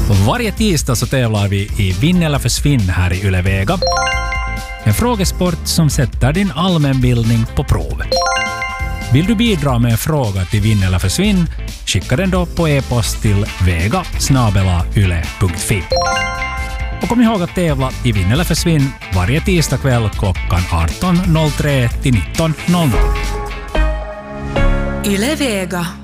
Varje tisdag så tävlar vi i Vinn eller försvinn här i Yle Vega. En frågesport som sätter din allmänbildning på prov. Vill du bidra med en fråga till Vinn eller försvinn? Skicka den då på e-post till vega@yle.fi. Och kom ihåg att tävla i Vinn eller försvinn varje tisdag kväll klockan 18.03 till 19.00. Yle Vega.